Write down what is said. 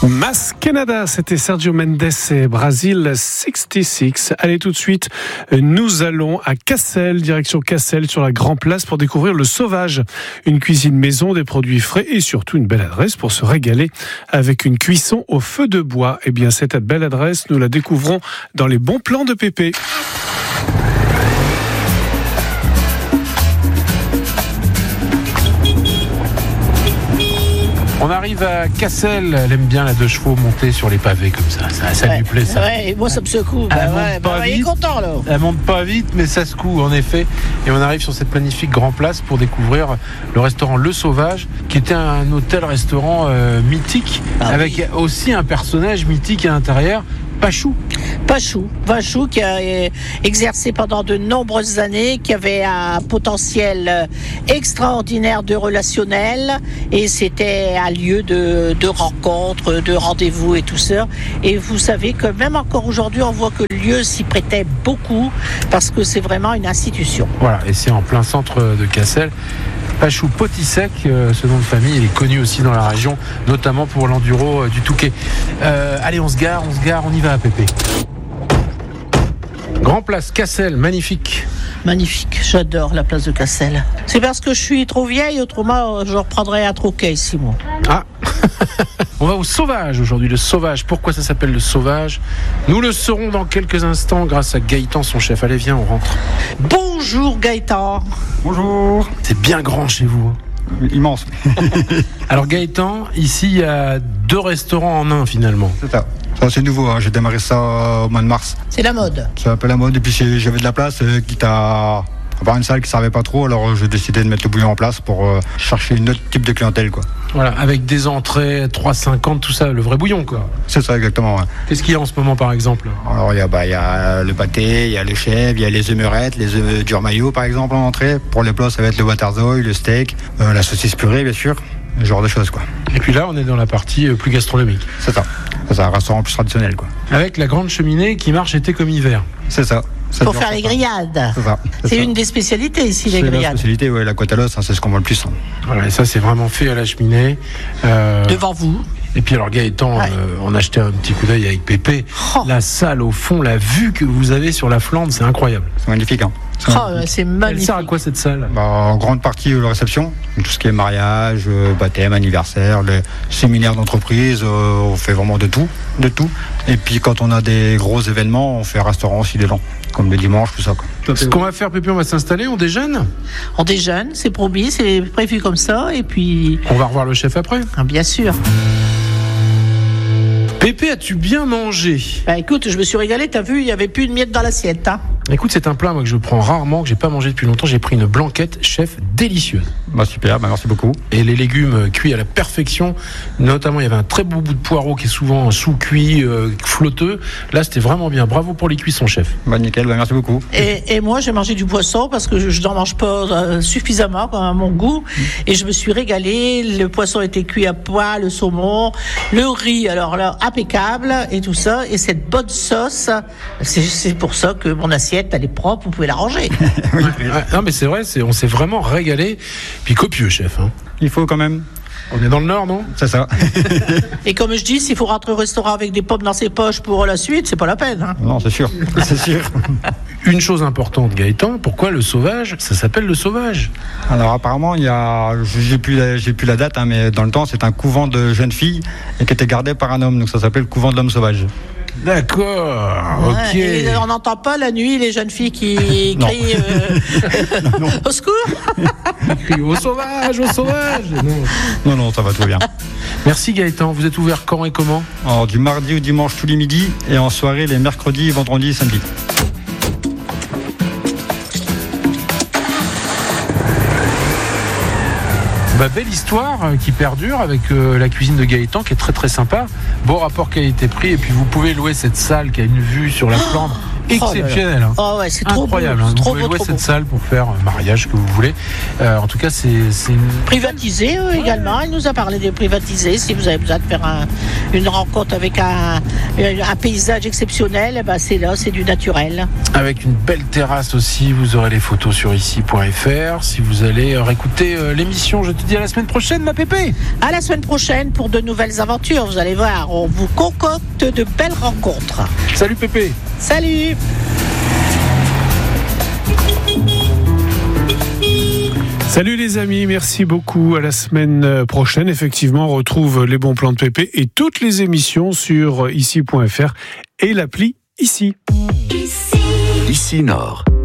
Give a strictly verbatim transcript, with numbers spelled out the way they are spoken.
Mas Canada, c'était Sergio Mendes et Brasil soixante-six. Allez, tout de suite, nous allons à Cassel, direction Cassel, sur la Grand Place, pour découvrir le Sauvage. Une cuisine maison, des produits frais et surtout une belle adresse pour se régaler avec une cuisson au feu de bois. Eh bien, cette belle adresse, nous la découvrons dans les bons plans de Pépé. On arrive à Cassel, elle aime bien la deux chevaux monter sur les pavés comme ça, ça, ça ouais, lui plaît ça. Ouais, et moi ça me secoue, bah, elle ouais, monte pas bah, vite, il est content là. Elle monte pas vite mais ça secoue en effet. Et on arrive sur cette magnifique Grand Place pour découvrir le restaurant Le Sauvage, qui était un hôtel-restaurant euh, mythique, ah, avec oui. aussi un personnage mythique à l'intérieur. Pachou. Pachou, Pachou qui a exercé pendant de nombreuses années, qui avait un potentiel extraordinaire de relationnel, et c'était un lieu de, de rencontres, de rendez-vous et tout ça. Et vous savez que même encore aujourd'hui, on voit que le lieu s'y prêtait beaucoup parce que c'est vraiment une institution. Voilà, et c'est en plein centre de Cassel. Pachou Potisek, euh, ce nom de famille, il est connu aussi dans la région, notamment pour l'enduro euh, du Touquet. Euh, allez, on se gare, on se gare, on y va à Pépé. Grand Place, Cassel, magnifique. Magnifique, j'adore la place de Cassel. C'est parce que je suis trop vieille, autrement je reprendrais un troquet ici, moi. Ah. On va au Sauvage aujourd'hui, le Sauvage. Pourquoi ça s'appelle le Sauvage? Nous le saurons dans quelques instants grâce à Gaëtan, son chef. Allez, viens, on rentre. Bonjour Gaëtan. Bonjour. C'est bien grand chez vous. Immense. Alors Gaëtan, ici il y a deux restaurants en un finalement. C'est ça. Ça c'est nouveau, hein. J'ai démarré ça au mois de mars. C'est la mode. C'est un peu la mode, et puis j'avais de la place, euh, quitte à avoir une salle qui ne servait pas trop, alors euh, j'ai décidé de mettre le bouillon en place pour euh, chercher un autre type de clientèle, quoi. Voilà, avec des entrées trois cinquante, tout ça, le vrai bouillon, quoi. C'est ça, exactement, ouais. Qu'est-ce qu'il y a en ce moment, par exemple? Alors, il y a, bah, il y a le pâté, il y a le chèvre, il y a les œufs meurettes, les œufs dur maillot, par exemple, en entrée. Pour les plats, ça va être le waterzooi, le steak, euh, la saucisse purée, bien sûr, ce genre de choses, quoi. Et puis là, on est dans la partie plus gastronomique. C'est ça. C'est un restaurant plus traditionnel, quoi. Avec la grande cheminée qui marche été comme hiver. C'est ça. C'est pour faire les grillades. C'est ça. C'est, c'est une des spécialités ici, les c'est grillades. C'est la spécialité, ouais, la côte à l'os, hein, c'est ce qu'on voit le plus. Hein. Voilà, et ça, c'est vraiment fait à la cheminée. Euh... Devant vous. Et puis alors Gaëtan, ouais. euh, on a jeté un petit coup d'œil avec Pépé. Oh. La salle au fond, la vue que vous avez sur la Flandre, c'est incroyable. C'est magnifique, hein. C'est, oh, magnifique. C'est magnifique. Elle sert à quoi cette salle? Bah, en grande partie la réception, tout ce qui est mariage, euh, baptême, anniversaire, les séminaires d'entreprise, euh, on fait vraiment de tout, de tout. Et puis quand on a des gros événements, on fait un restaurant aussi dedans, comme le dimanche, tout ça, quoi. Ce qu'on va faire, Pépé, on va s'installer, on déjeune. On déjeune, c'est promis, c'est prévu comme ça, et puis. On va revoir le chef après. Ah, bien sûr. Pépé, as-tu bien mangé? Bah écoute, je me suis régalé, t'as vu, il n'y avait plus de miettes dans l'assiette, hein. Écoute, c'est un plat moi, que je prends rarement, que j'ai pas mangé depuis longtemps. J'ai pris une blanquette chef délicieuse. Bah super, bah merci beaucoup. Et les légumes cuits à la perfection. Notamment, il y avait un très beau bout de poireau qui est souvent sous-cuit, euh, flotteux. Là, c'était vraiment bien. Bravo pour les cuissons, chef. Bah nickel, bah merci beaucoup. Et, et moi, j'ai mangé du poisson parce que je n'en mange pas euh, suffisamment à mon goût. Mmh. Et je me suis régalée. Le poisson était cuit à pois, le saumon, le riz, alors là, impeccable et tout ça. Et cette bonne sauce, c'est, c'est pour ça que mon assiette, elle est propre, vous pouvez la ranger. Oui. Ouais, non mais c'est vrai, c'est, on s'est vraiment régalé. Puis copieux, chef. Hein. Il faut quand même. On est dans le Nord, non? C'est ça. Et comme je dis, s'il faut rentrer au restaurant avec des pommes dans ses poches pour la suite, c'est pas la peine. Hein. Non, c'est sûr. C'est sûr. Une chose importante, Gaëtan, pourquoi le Sauvage? Ça s'appelle le Sauvage. Alors apparemment, il y a, j'ai plus la, j'ai plus la date, hein, mais dans le temps, c'est un couvent de jeunes filles et qui était gardé par un homme, donc ça s'appelle le couvent de l'homme sauvage. D'accord, ouais, ok. Et on n'entend pas la nuit les jeunes filles qui crient euh... non, non. Au secours. Ils crient au sauvage, au sauvage. Non. non, non, ça va tout bien. Merci Gaëtan, vous êtes ouvert quand et comment? Alors, du mardi au dimanche tous les midis et en soirée les mercredis, vendredis et samedis. Bah, belle histoire euh, qui perdure avec euh, la cuisine de Gaëtan qui est très très sympa. Beau rapport qualité-prix et puis vous pouvez louer cette salle qui a une vue sur la Flandre exceptionnel. Hein. Oh ouais, c'est trop incroyable. beau, Hein. Vous trop pouvez beau, louer trop cette beau. salle pour faire un mariage que vous voulez. Euh, en tout cas, c'est, c'est une... Privatisé euh, également. Il nous a parlé de privatiser. Si vous avez besoin de faire un, une rencontre avec un, un paysage exceptionnel, ben c'est là, c'est du naturel. Avec une belle terrasse aussi. Vous aurez les photos sur ici point f r. Si vous allez réécouter euh, l'émission, je te dis à la semaine prochaine, ma Pépé. À la semaine prochaine pour de nouvelles aventures. Vous allez voir, on vous concocte de belles rencontres. Salut Pépé. Salut. Salut les amis, merci beaucoup. À la semaine prochaine. Effectivement, on retrouve les bons plans de Pépé et toutes les émissions sur ici point f r et l'appli Ici. Ici Nord.